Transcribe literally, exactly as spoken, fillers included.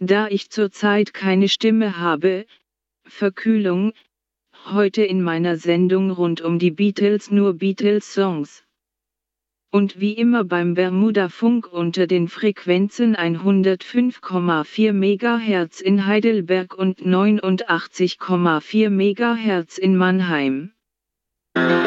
Da ich zurzeit keine Stimme habe, Verkühlung, heute in meiner Sendung rund um die Beatles nur Beatles-Songs. Und wie immer beim Bermuda-Funk unter den Frequenzen hundertfünf Komma vier Megahertz in Heidelberg und neunundachtzig Komma vier Megahertz in Mannheim.